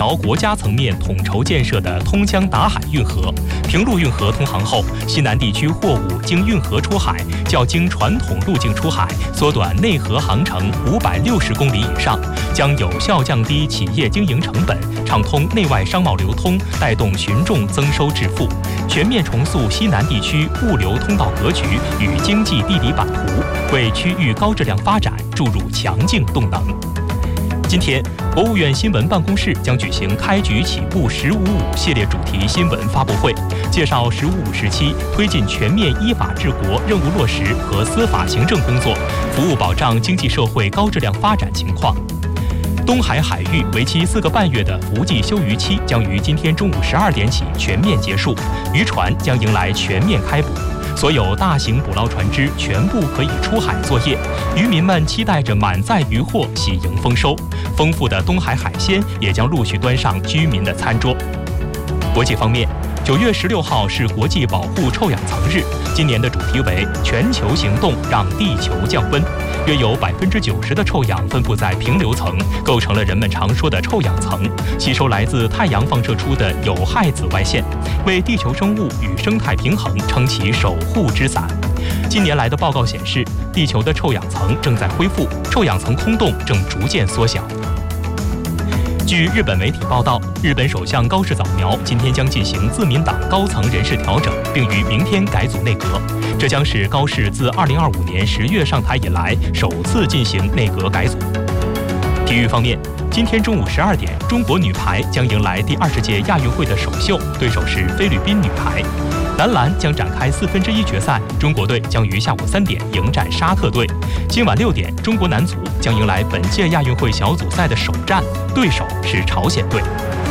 条国家层面统筹建设的通江达海运河。平陆运河通航后，西南地区货物经运河出海，较经传统路径出海缩短内河航程560公里以上，将有效降低企业经营成本，畅通内外商贸流通，带动群众增收致富，全面重塑西南地区物流通道格局与经济地理版图，为区域高质量发展注入强劲动能。今天，国务院新闻办公室将举行开局起步“15.5”系列主题新闻发布会，介绍“15.5”时期推进全面依法治国任务落实和司法行政工作，服务保障经济社会高质量发展情况。东海海域为期4个半月的伏季休渔期将于今天中午12点起全面结束，渔船将迎来全面开捕。所有大型捕捞船只全部可以出海作业，渔民们期待着满载渔获喜迎丰收，丰富的东海海鲜也将陆续端上居民的餐桌。国际方面，9月16号是国际保护臭氧层日，今年的主题为“全球行动让地球降温”。约有90%的臭氧分布在平流层，构成了人们常说的臭氧层，吸收来自太阳放射出的有害紫外线，为地球生物与生态平衡撑起守护之伞。近年来的报告显示，地球的臭氧层正在恢复，臭氧层空洞正逐渐缩小。据日本媒体报道，日本首相高市早苗今天将进行自民党高层人事调整，并于明天改组内阁。这将是高市自2025年10月上台以来首次进行内阁改组。体育方面，今天中午12点，中国女排将迎来第20届亚运会的首秀，对手是菲律宾女排。男篮将展开1/4决赛，中国队将于下午3点迎战沙特队。今晚6点，中国男足将迎来本届亚运会小组赛的首战，对手是朝鲜队。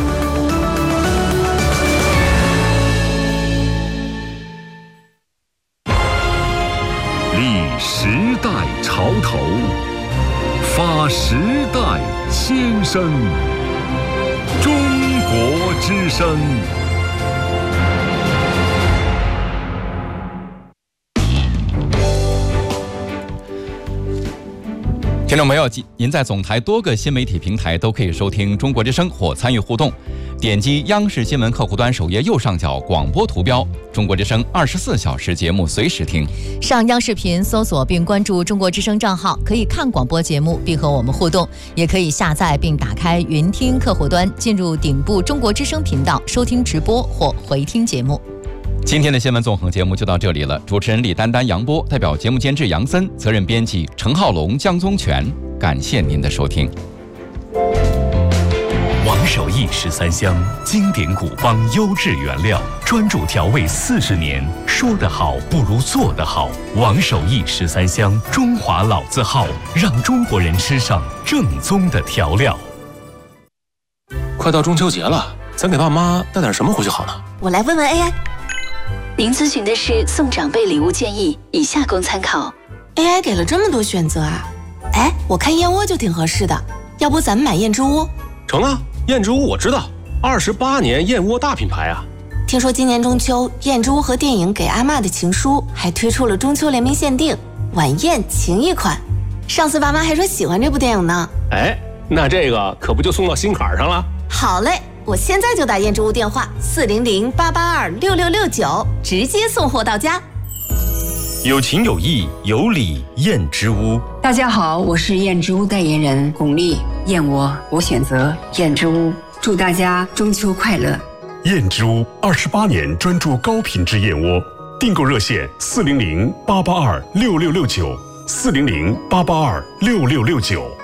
立时代潮头，发时代先声。中国之声。 听众朋友，您在总台多个新媒体平台都可以收听中国之声或参与互动，点击央视新闻客户端首页右上角广播图标，中国之声24小时节目随时听。 上央视频搜索并关注中国之声账号，可以看广播节目并和我们互动，也可以下载并打开云听客户端，进入顶部中国之声频道收听直播或回听节目。 今天的新闻纵横节目就到这里了，主持人李丹丹、杨波，代表节目监制杨森，责任编辑程浩龙、江宗全，感谢您的收听。 王守义13香，经典古方，优质原料，专注调味40年，说得好不如做得好。王守义13香，中华老字号，让中国人吃上正宗的调料。 快到中秋节了，咱给爸妈带点什么回去好呢？ 我来问问 AI。您咨询的是送长辈礼物建议，以下供参考。 AI 给了这么多选择啊！哎，我看燕窝就挺合适的，要不咱们买燕之屋？ 成啊，燕之屋我知道，28年燕窝大品牌啊。 听说今年中秋，燕之屋和电影《给阿嬷的情书》还推出了中秋联名限定晚宴情谊款。上次爸妈还说喜欢这部电影呢。 哎，那这个可不就送到心坎上了？ 好嘞，我现在就打燕之屋电话400-882-6669，直接送货到家。 有情有义有礼，燕之屋。 大家好，我是燕之屋代言人巩俐。燕窝我选择燕之屋，祝大家中秋快乐。 燕之屋28年专注高品质燕窝，订购热线400-882-6669，400-882-6669。